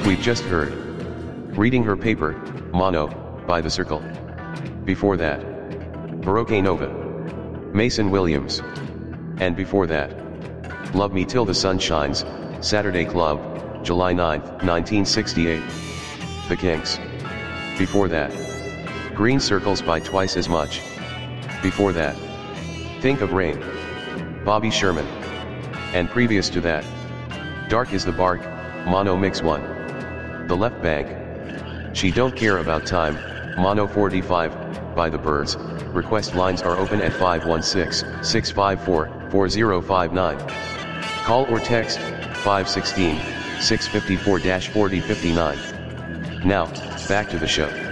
We've just heard. Reading her paper, Mono, by The Circle. Before that, Baroque Nova. Mason Williams. And before that, Love Me Till the Sun Shines, Saturday Club, July 9, 1968. The Kinks. Before that, Green Circles by Twice as Much. Before that, Think of Rain, Bobby Sherman. And previous to that, Dark is the Bark, Mono Mix 1. The Left Bank. She Don't Care About Time, Mono 45, by The Byrds. Request lines are open at 516-654-4059. Call or text 516-654-4059. Now, back to the show.